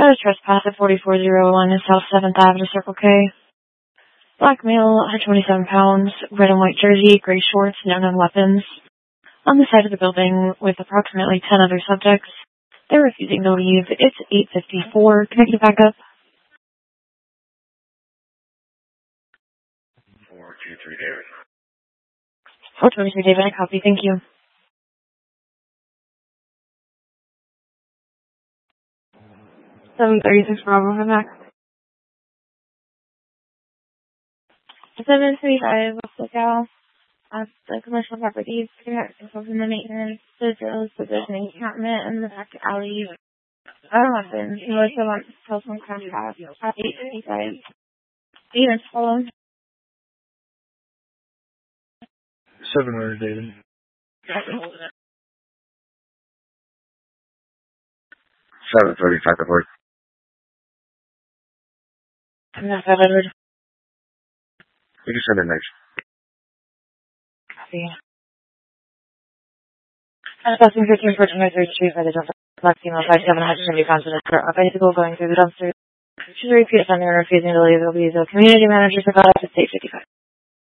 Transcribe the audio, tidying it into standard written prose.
Got a trespass at 4401 South 7th Avenue, Circle K. Black male, 127 pounds, red and white jersey, gray shorts, no known weapons. On the side of the building with approximately 10 other subjects. They're refusing to leave. It's 8:54. Can I get back up? 423 David. 423 David, I copy. Thank you. $736 Bravo, come back. 735 Lookout. The commercial properties, from the maintenance, the drills, the business encampment, and the back alley. Weapons. He was the one telephone contact. 855. Units follow. 700 David. 735 at work. I'm not 500. We can send it next. Copy. I'm passing 15 for 23rd Street by the dump. Black female 5'7", 170 pounds in a skirt. A bicycle going through the dumpster. She's a repeat offender and refusing to leave. There'll be the community manager to call up to state 55.